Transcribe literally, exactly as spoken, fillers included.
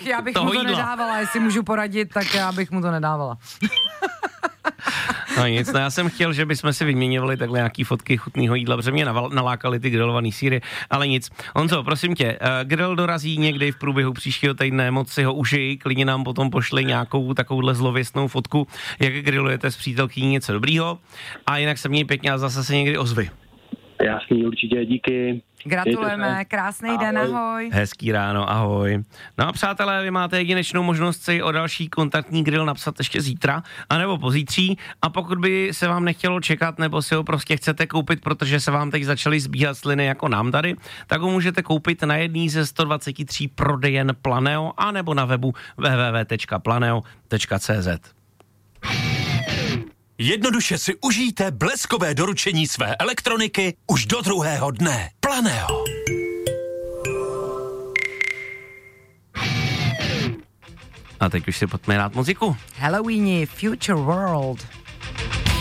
já bych toho mu to jídla. nedávala, jestli můžu poradit, tak já bych mu to nedávala. No nic, no já jsem chtěl, že bychom si vyměňovali takhle nějaký fotky chutného jídla, protože mě naval, nalákaly ty grilovaný sýry, ale nic. Honzo, prosím tě, uh, grill dorazí někdy v průběhu příštího týdne, moc si ho užij, klidně nám potom pošli nějakou takovouhle zlověstnou fotku, jak grillujete s přítelkyní, něco dobrýho, a jinak se měj pěkně a zase se někdy ozvi. Jasný, určitě, díky. Gratulujeme, krásný den, ahoj. Hezký ráno, ahoj. No a přátelé, vy máte jedinečnou možnost si o další kontaktní grill napsat ještě zítra, anebo pozítří, a pokud by se vám nechtělo čekat, nebo si ho prostě chcete koupit, protože se vám teď začaly zbíhat sliny jako nám tady, tak ho můžete koupit na jedný ze sto dvacet tři prodejen Planeo, anebo na webu w w w tečka planeo tečka c z. Jednoduše si užijte bleskové doručení své elektroniky už do druhého dne. Planeo. A teď už si pojďme hrát muziku. Halloweeni, Future World.